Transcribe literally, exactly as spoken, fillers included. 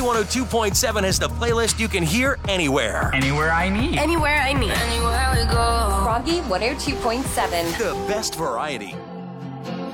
one oh two point seven has the playlist you can hear anywhere. Anywhere I need. Anywhere I need. Anywhere we go. Froggy one oh two point seven. The best variety,